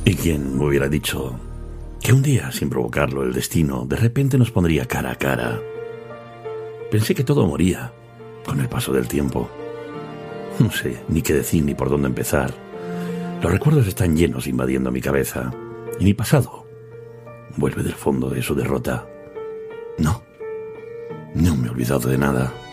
¿Y quién me hubiera dicho que un día, sin provocarlo, el destino de repente nos pondría cara a cara? Pensé que todo moría con el paso del tiempo. No sé ni qué decir ni por dónde empezar. Los recuerdos están llenos invadiendo mi cabeza y mi pasado vuelve del fondo de su derrota. No me he olvidado de nada.